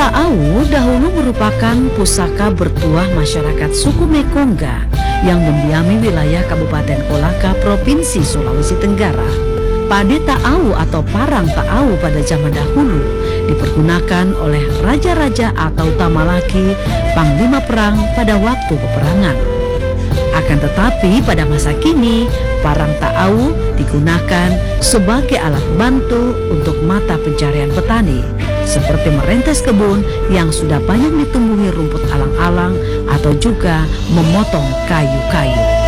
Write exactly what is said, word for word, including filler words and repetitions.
Taau dahulu merupakan pusaka bertuah masyarakat suku Mekongga yang mendiami wilayah Kabupaten Kolaka, Provinsi Sulawesi Tenggara. Pade Taau atau parang Taau pada zaman dahulu dipergunakan oleh raja-raja atau tamalaki, panglima perang pada waktu peperangan. Akan tetapi pada masa kini, parang Taau digunakan sebagai alat bantu untuk mata pencarian petani, seperti merentes kebun yang sudah banyak ditumbuhi rumput alang-alang atau juga memotong kayu-kayu.